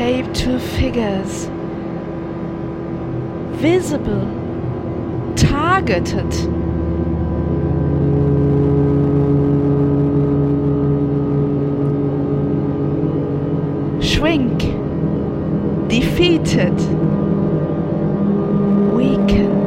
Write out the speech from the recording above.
shape two figures. Visible, targeted. Shrink, defeated, weakened.